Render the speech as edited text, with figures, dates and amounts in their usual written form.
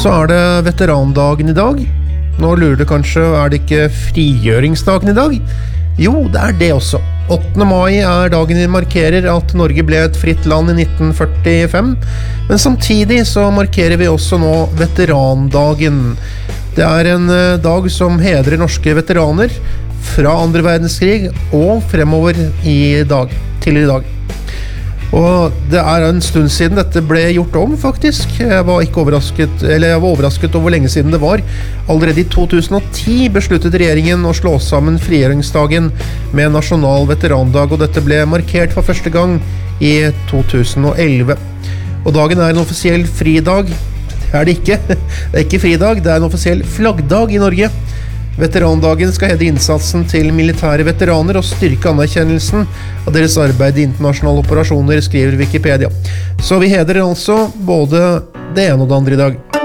så det veterandagen i dag. Nå lurer du kanskje, det ikke frigjøringsdagen i dag? Jo, det det også. 8. mai dagen vi markerer at Norge ble et fritt land i 1945, men samtidig så markerer vi også nå veterandagen. Det en dag som hedrer norske veteraner fra andre verdenskrig og fremover til i dag. Og det en stund siden dette ble gjort om, faktisk. Jeg var overrasket over hvor lenge siden det var. Allerede i 2010 besluttet regjeringen å slå sammen frigjøringsdagen med nasjonal veterandag, og dette ble markert for første gang i 2011. Og dagen en offisiell fridag. Det ikke. Det ikke fridag, det en offisiell flaggdag i Norge. Veterandagen skal hedre innsatsen til militære veteraner og styrke anerkjennelsen av deres arbeid i internasjonale operasjoner, skriver Wikipedia. Så vi hedrer altså både det ene og det andre i dag.